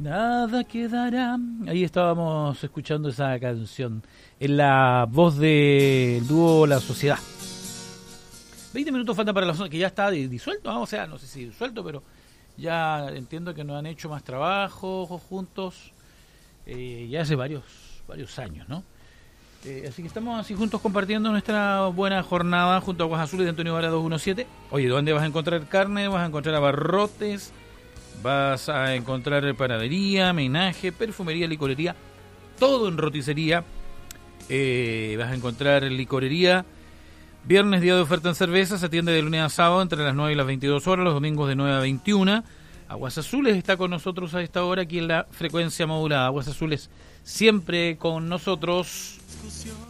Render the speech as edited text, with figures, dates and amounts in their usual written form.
Nada quedará. Ahí estábamos escuchando esa canción en la voz del dúo La Sociedad. 20 minutos faltan para la zona, que ya está disuelto, ¿no? O sea, no sé si disuelto, pero ya entiendo que no han hecho más trabajo juntos ya hace varios años, ¿no? Así que estamos así juntos compartiendo nuestra buena jornada junto a Aguas Azules de Antonio Vara 217. Oye, ¿dónde vas a encontrar carne? Vas a encontrar abarrotes, vas a encontrar panadería, menaje, perfumería, licorería, todo en roticería. Vas a encontrar licorería. Viernes, día de oferta en cerveza, se atiende de lunes a sábado entre las 9 y las 22 horas, los domingos de 9 a 21. Aguas Azules está con nosotros a esta hora aquí en la frecuencia modulada. Aguas Azules siempre con nosotros.